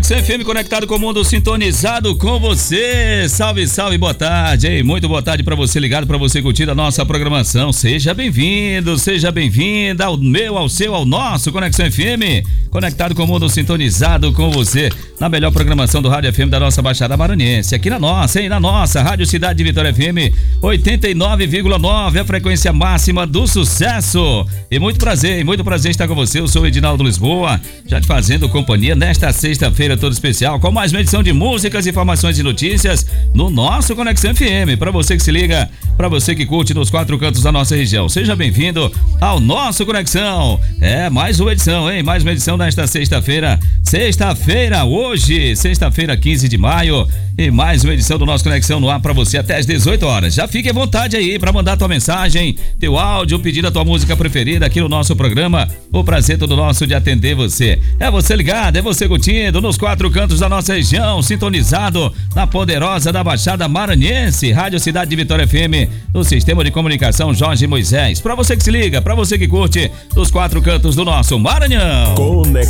Conexão FM, conectado com o mundo, sintonizado com você. Salve, salve, boa tarde, hein? Muito boa tarde pra você ligado, pra você curtir a nossa programação. Seja bem-vindo, seja bem-vinda ao meu, ao seu, ao nosso Conexão FM. Conectado com o mundo, sintonizado com você. Na melhor programação do Rádio FM da nossa Baixada Maranhense. Aqui na nossa, hein? Na nossa Rádio Cidade de Vitória FM 89,9, a frequência máxima do sucesso. E muito prazer estar com você. Eu sou o Edinaldo Lisboa, já te fazendo companhia nesta sexta-feira toda especial, com mais uma edição de músicas, informações e notícias no nosso Conexão FM. Para você que se liga, para você que curte nos quatro cantos da nossa região, seja bem-vindo ao nosso Conexão. Mais uma edição, hein? Mais uma edição nesta sexta-feira. Hoje, sexta-feira, 15 de maio, e mais uma edição do nosso Conexão no ar para você até às 18 horas. Já fique à vontade aí para mandar tua mensagem, teu áudio, pedindo a tua música preferida aqui no nosso programa. O prazer todo nosso de atender você. É você ligado, é você curtindo nos quatro cantos da nossa região, sintonizado na poderosa da Baixada Maranhense, Rádio Cidade de Vitória FM, no sistema de comunicação Jorge Moisés. Para você que se liga, para você que curte, dos quatro cantos do nosso Maranhão.